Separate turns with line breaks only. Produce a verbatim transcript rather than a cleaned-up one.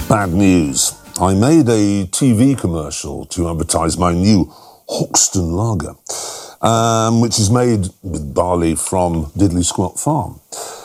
Bad news. I made a T V commercial to advertise my new Hoxton Lager, um, which is made with barley from Diddley Squat Farm.